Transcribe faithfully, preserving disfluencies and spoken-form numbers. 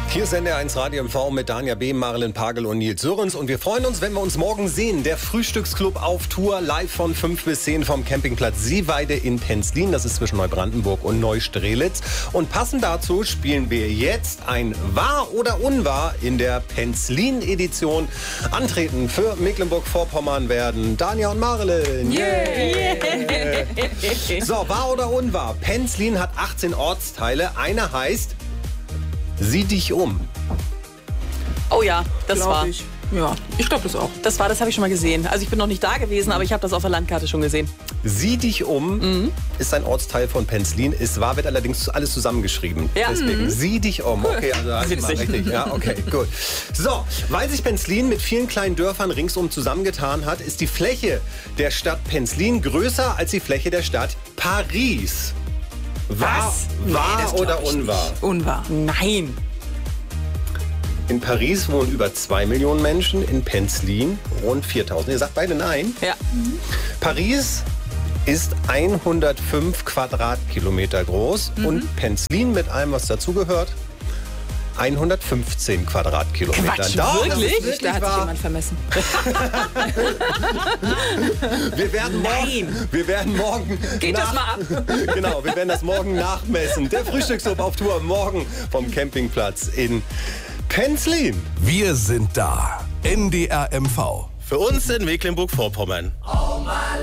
Hier ist N D R eins Radio M V mit Danja B., Marilyn Pagel und Nils Sörens. Und wir freuen uns, wenn wir uns morgen sehen. Der Frühstücksclub auf Tour, live von fünf bis zehn vom Campingplatz Seeweide in Penzlin. Das ist zwischen Neubrandenburg und Neustrelitz. Und passend dazu spielen wir jetzt ein Wahr oder Unwahr in der Penzlin-Edition. Antreten für Mecklenburg-Vorpommern werden Danja und Marilyn. Yeah. Yeah. So, Wahr oder Unwahr? Penzlin hat achtzehn Ortsteile. Einer heißt Sieh dich um. Oh ja, das Glaub war. ich. Ja, ich glaube das auch. Das war, das habe ich schon mal gesehen. Also ich bin noch nicht da gewesen, aber ich habe das auf der Landkarte schon gesehen. Sieh dich um Mhm. ist ein Ortsteil von Penzlin. Es war, wird allerdings alles zusammengeschrieben. Ja. Deswegen Mhm. sieh dich um. Okay, also hast du mal Witzig. richtig. Ja, okay, gut. So, weil sich Penzlin mit vielen kleinen Dörfern ringsum zusammengetan hat, ist die Fläche der Stadt Penzlin größer als die Fläche der Stadt Paris. Wahr, Was? wahr Nee, das glaub oder ich unwahr? Unwahr. Nein. In Paris wohnen über zwei Millionen Menschen, in Penzlin rund viertausend. Ihr sagt beide nein. Ja. Paris ist hundertfünf Quadratkilometer groß und Penzlin mit allem, was dazugehört, hundertfünfzehn Quadratkilometer. Quatsch, Doch, das wirklich? ist wirklich Da hat sich wahr. jemand vermessen. Wir werden morgen, wir werden morgen Geht das mal ab? Genau, wir werden das morgen nachmessen. Der Frühstücksclub auf Tour morgen vom Campingplatz in Penzlin. Wir sind da. N D R M V. Für uns in Mecklenburg-Vorpommern.